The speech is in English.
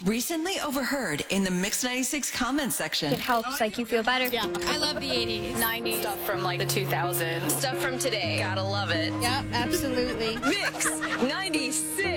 Recently overheard in the Mix 96 comment section. It helps, like, you feel better. Yeah, I love the 80s, 90s. Stuff from like the 2000s. Stuff from today. Gotta love it. Yep, absolutely. Mix 96.